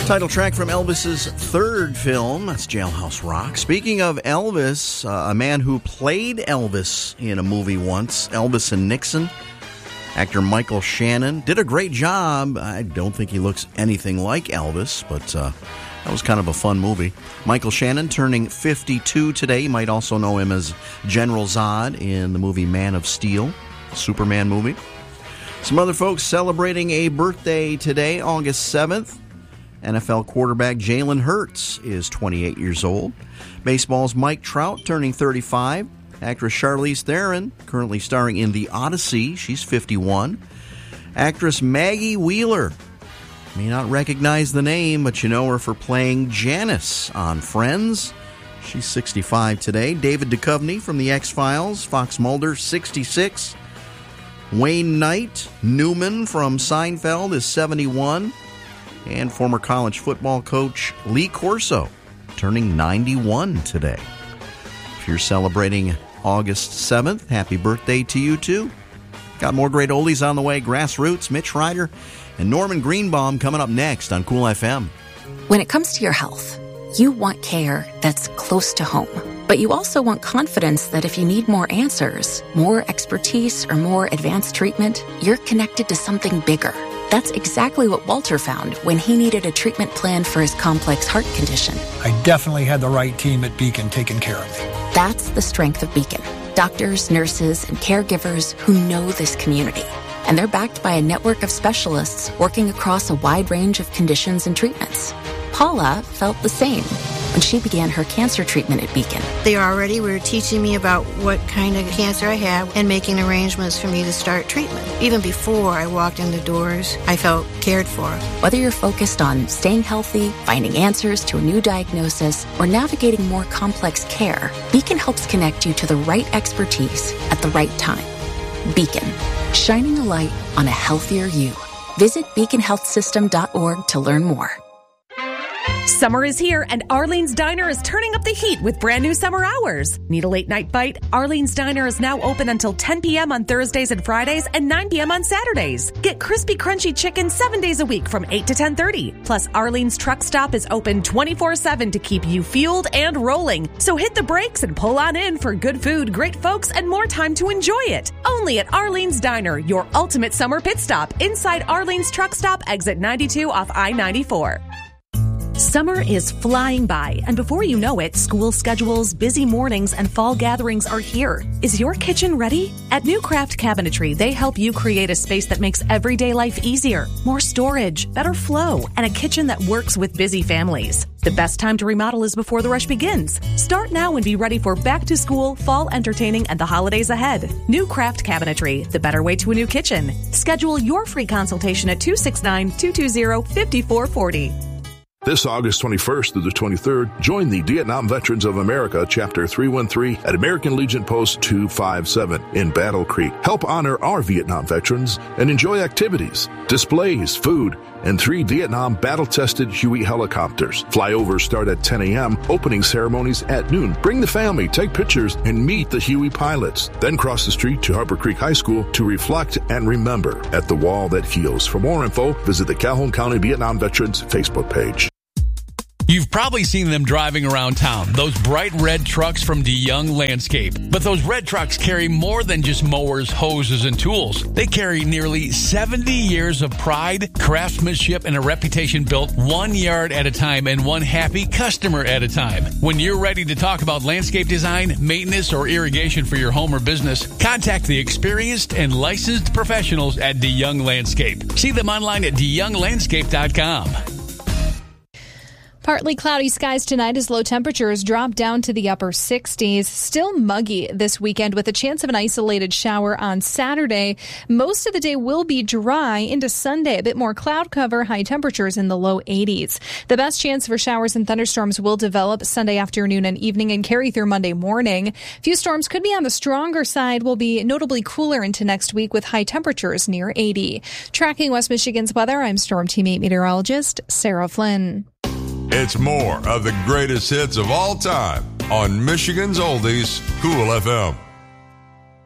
Title track from Elvis's third film, that's Jailhouse Rock. Speaking of Elvis, a man who played Elvis in a movie once, Elvis and Nixon, actor Michael Shannon, did a great job. I don't think he looks anything like Elvis, but that was kind of a fun movie. Michael Shannon turning 52 today. You might also know him as General Zod in the movie Man of Steel, Superman movie. Some other folks celebrating a birthday today, August 7th. NFL quarterback Jalen Hurts is 28 years old. Baseball's Mike Trout turning 35. Actress Charlize Theron, currently starring in The Odyssey, she's 51. Actress Maggie Wheeler, may not recognize the name, but you know her for playing Janice on Friends. She's 65 today. David Duchovny from The X-Files, Fox Mulder, 66. Wayne Knight Newman from Seinfeld is 71. And former college football coach Lee Corso, turning 91 today. If you're celebrating August 7th, happy birthday to you too. Got more great oldies on the way. Grassroots, Mitch Ryder, and Norman Greenbaum coming up next on Cool FM. When it comes to your health, you want care that's close to home. But you also want confidence that if you need more answers, more expertise, or more advanced treatment, you're connected to something bigger. That's exactly what Walter found when he needed a treatment plan for his complex heart condition. I definitely had the right team at Beacon taking care of me. That's the strength of Beacon. Doctors, nurses, and caregivers who know this community. And they're backed by a network of specialists working across a wide range of conditions and treatments. Paula felt the same when she began her cancer treatment at Beacon. They already were teaching me about what kind of cancer I had and making arrangements for me to start treatment. Even before I walked in the doors, I felt cared for. Whether you're focused on staying healthy, finding answers to a new diagnosis, or navigating more complex care, Beacon helps connect you to the right expertise at the right time. Beacon, shining a light on a healthier you. Visit beaconhealthsystem.org to learn more. Summer is here, and Arlene's Diner is turning up the heat with brand new summer hours. Need a late night bite? Arlene's Diner is now open until 10 p.m. on Thursdays and Fridays and 9 p.m. on Saturdays. Get crispy, crunchy chicken 7 days a week from 8 to 10:30. Plus, Arlene's Truck Stop is open 24/7 to keep you fueled and rolling. So hit the brakes and pull on in for good food, great folks, and more time to enjoy it. Only at Arlene's Diner, your ultimate summer pit stop inside Arlene's Truck Stop, exit 92 off I-94. Summer is flying by, and before you know it, school schedules, busy mornings, and fall gatherings are here. Is your kitchen ready? At New Craft Cabinetry, they help you create a space that makes everyday life easier, more storage, better flow, and a kitchen that works with busy families. The best time to remodel is before the rush begins. Start now and be ready for back to school, fall entertaining, and the holidays ahead. New Craft Cabinetry, the better way to a new kitchen. Schedule your free consultation at 269-220-5440. This August 21st through the 23rd, join the Vietnam Veterans of America Chapter 313 at American Legion Post 257 in Battle Creek. Help honor our Vietnam veterans and enjoy activities, displays, food, and 3 Vietnam battle-tested Huey helicopters. Flyovers start at 10 a.m., opening ceremonies at noon. Bring the family, take pictures, and meet the Huey pilots. Then cross the street to Harbor Creek High School to reflect and remember at the Wall That Heals. For more info, visit the Calhoun County Vietnam Veterans Facebook page. You've probably seen them driving around town, those bright red trucks from DeYoung Landscape. But those red trucks carry more than just mowers, hoses, and tools. They carry nearly 70 years of pride, craftsmanship, and a reputation built 1 yard at a time and one happy customer at a time. When you're ready to talk about landscape design, maintenance, or irrigation for your home or business, contact the experienced and licensed professionals at DeYoung Landscape. See them online at DeYoungLandscape.com. Partly cloudy skies tonight as low temperatures drop down to the upper 60s. Still muggy this weekend with a chance of an isolated shower on Saturday. Most of the day will be dry into Sunday. A bit more cloud cover, high temperatures in the low 80s. The best chance for showers and thunderstorms will develop Sunday afternoon and evening and carry through Monday morning. Few storms could be on the stronger side, will be notably cooler into next week with high temperatures near 80. Tracking West Michigan's weather, I'm Storm Team 8 meteorologist Sarah Flynn. It's more of the greatest hits of all time on Michigan's Oldies, Cool FM.